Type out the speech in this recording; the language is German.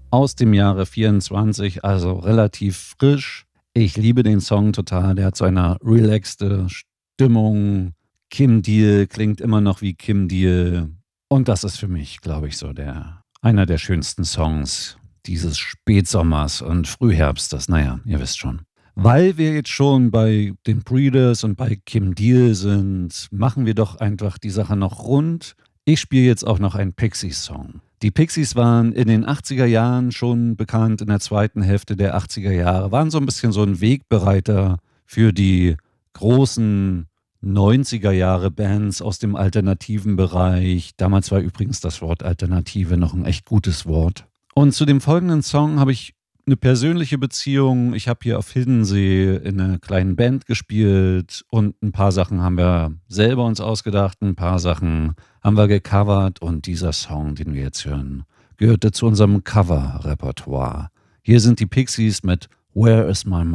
aus dem Jahre 24, also relativ frisch. Ich liebe den Song total. Der hat so eine relaxte Stimmung. Kim Deal klingt immer noch wie Kim Deal. Und das ist für mich, glaube ich, so einer der schönsten Songs dieses Spätsommers und Frühherbstes. Naja, ihr wisst schon. Weil wir jetzt schon bei den Breeders und bei Kim Deal sind, machen wir doch einfach die Sache noch rund. Ich spiele jetzt auch noch einen Pixies-Song. Die Pixies waren in den 80er Jahren schon bekannt, in der zweiten Hälfte der 80er Jahre, waren so ein bisschen so ein Wegbereiter für die großen 90er Jahre Bands aus dem alternativen Bereich. Damals war übrigens das Wort Alternative noch ein echt gutes Wort. Und zu dem folgenden Song habe ich eine persönliche Beziehung. Ich habe hier auf Hiddensee in einer kleinen Band gespielt und ein paar Sachen haben wir selber uns ausgedacht, ein paar Sachen haben wir gecovert und dieser Song, den wir jetzt hören, gehörte zu unserem Cover-Repertoire. Hier sind die Pixies mit Where is My Mind?